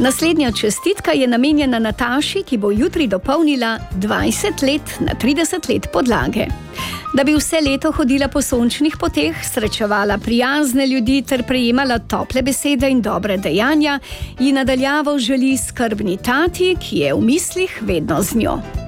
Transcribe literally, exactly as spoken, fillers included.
Naslednja čestitka je namenjena Nataši, ki bo jutri dopolnila dvajset let na trideset let podlage. Da bi vse leto hodila po sončnih poteh, srečevala prijazne ljudi ter prejemala tople besede in dobre dejanja, ji nadaljavo želi skrbni tati, ki je v mislih vedno z njo.